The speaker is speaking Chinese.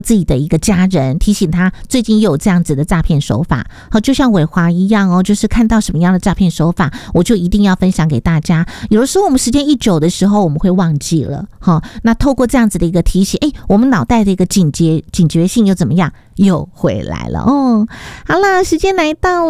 自己的一个家人，提醒他最近又有这样子的诈骗手法。好，就像伟华一样哦，就是看到什么样的诈骗手法，我就一定要分享给大家。有的时候我们时间一久的时候，我们会忘记了。好，那透过这样子的一个提醒，我们脑袋的一个警觉性又怎么样？又回来了哦。好了，时间来到